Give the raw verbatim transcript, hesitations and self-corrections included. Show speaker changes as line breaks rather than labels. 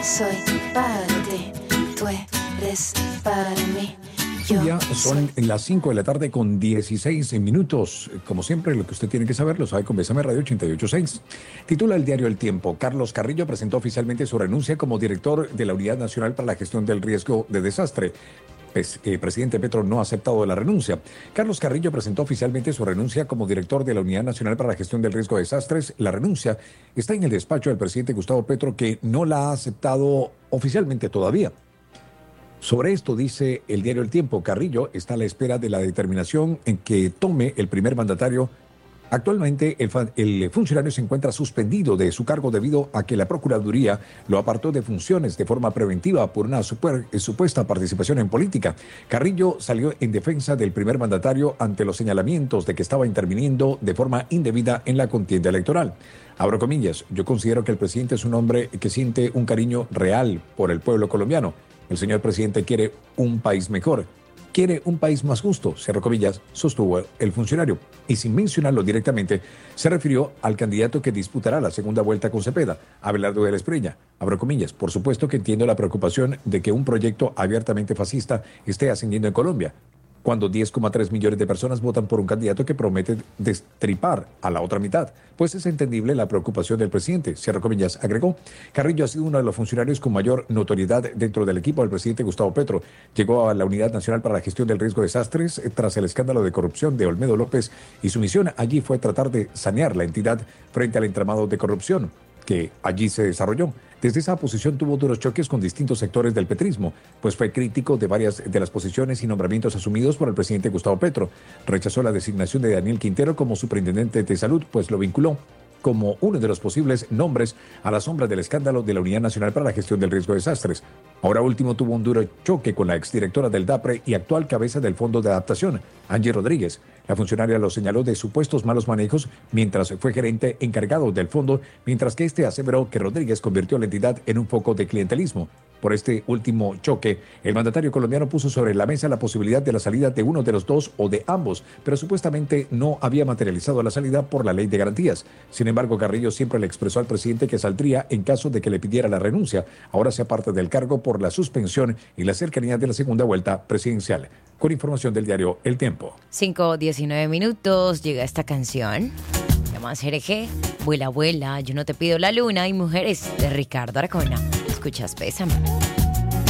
Soy para ti, tú eres para mí. Yo
Ya son
soy.
las cinco de la tarde con dieciséis minutos. Como siempre, lo que usted tiene que saber lo sabe con Bésame Radio ochenta y ocho punto seis. Titula el diario El Tiempo. Carlos Carrillo presentó oficialmente su renuncia como director de la Unidad Nacional para la Gestión del Riesgo de Desastre. Pues, eh, presidente Petro no ha aceptado la renuncia. Carlos Carrillo presentó oficialmente su renuncia como director de la Unidad Nacional para la Gestión del Riesgo de Desastres. La renuncia está en el despacho del presidente Gustavo Petro, que no la ha aceptado oficialmente todavía. Sobre esto dice el diario El Tiempo, Carrillo está a la espera de la determinación en que tome el primer mandatario. Actualmente el, fa- el funcionario se encuentra suspendido de su cargo debido a que la Procuraduría lo apartó de funciones de forma preventiva por una super- eh, supuesta participación en política. Carrillo salió en defensa del primer mandatario ante los señalamientos de que estaba interviniendo de forma indebida en la contienda electoral. Abro comillas, yo considero que el presidente es un hombre que siente un cariño real por el pueblo colombiano. El señor presidente quiere un país mejor. Quiere un país más justo, cierro comillas, sostuvo el funcionario. Y sin mencionarlo directamente, se refirió al candidato que disputará la segunda vuelta con Cepeda, Abelardo de la Espriella. Abro comillas, por supuesto que entiendo la preocupación de que un proyecto abiertamente fascista esté ascendiendo en Colombia, cuando diez coma tres millones de personas votan por un candidato que promete destripar a la otra mitad. Pues es entendible la preocupación del presidente, cierro comillas, agregó. Carrillo ha sido uno de los funcionarios con mayor notoriedad dentro del equipo del presidente Gustavo Petro. Llegó a la Unidad Nacional para la Gestión del Riesgo de Desastres eh, tras el escándalo de corrupción de Olmedo López, y su misión allí fue tratar de sanear la entidad frente al entramado de corrupción que allí se desarrolló. Desde esa posición tuvo duros choques con distintos sectores del petrismo, pues fue crítico de varias de las posiciones y nombramientos asumidos por el presidente Gustavo Petro. Rechazó la designación de Daniel Quintero como superintendente de salud, pues lo vinculó como uno de los posibles nombres a la sombra del escándalo de la Unidad Nacional para la Gestión del Riesgo de Desastres. Ahora último tuvo un duro choque con la exdirectora del DAPRE y actual cabeza del Fondo de Adaptación, Angie Rodríguez. La funcionaria lo señaló de supuestos malos manejos mientras fue gerente encargado del fondo, mientras que este aseveró que Rodríguez convirtió la entidad en un foco de clientelismo. Por este último choque, el mandatario colombiano puso sobre la mesa la posibilidad de la salida de uno de los dos o de ambos, pero supuestamente no había materializado la salida por la ley de garantías. Sin embargo, Carrillo siempre le expresó al presidente que saldría en caso de que le pidiera la renuncia. Ahora se aparta del cargo por la suspensión y la cercanía de la segunda vuelta presidencial. Con información del diario El Tiempo.
cinco diecinueve minutos, llega esta canción. Se llama Jereje, Vuela, vuela, yo no te pido la luna y Mujeres de Ricardo Arjona. Escuchas Bésame.